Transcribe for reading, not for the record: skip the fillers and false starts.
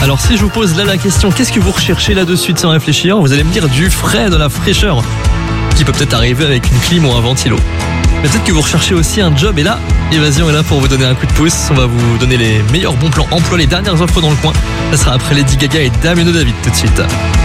Alors si je vous pose là la question, qu'est-ce que vous recherchez là de suite sans réfléchir? Vous allez me dire du frais, de la fraîcheur, qui peut peut-être arriver avec une clim ou un ventilo. Mais peut-être que vous recherchez aussi un job, et là, Évasion est là pour vous donner un coup de pouce. On va vous donner les meilleurs bons plans emploi, les dernières offres dans le coin. Ça sera après Lady Gaga et Damien David tout de suite.